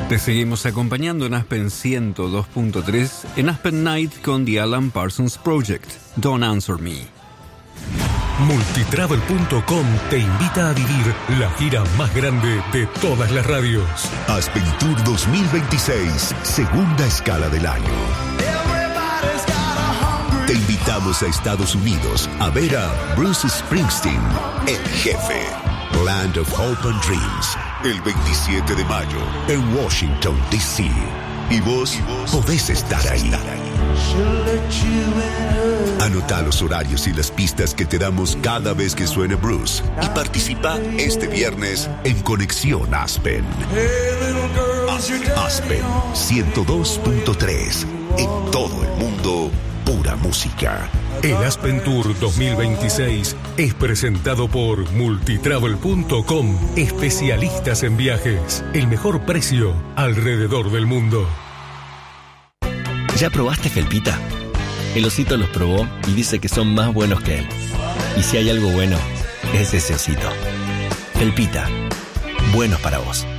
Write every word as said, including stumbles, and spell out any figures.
Te seguimos acompañando en Aspen ciento dos punto tres, en Aspen Night con The Alan Parsons Project, Don't Answer Me. Multitravel punto com te invita a vivir la gira más grande de todas las radios. Aspen Tour dos mil veintiséis, segunda escala del año. Te invitamos a Estados Unidos a ver a Bruce Springsteen, el jefe. Land of Hope and Dreams, el veintisiete de mayo en Washington, D C Y vos podés estar ahí. Anota los horarios y las pistas que te damos cada vez que suene Bruce y participa este viernes en Conexión Aspen. Aspen ciento dos punto tres, en todo el mundo, pura música. El Aspen Tour dos mil veintiséis es presentado por Multitravel punto com, especialistas en viajes. El mejor precio alrededor del mundo. ¿Ya probaste Felpita? El osito los probó y dice que son más buenos que él. Y si hay algo bueno, es ese osito. Felpita, buenos para vos.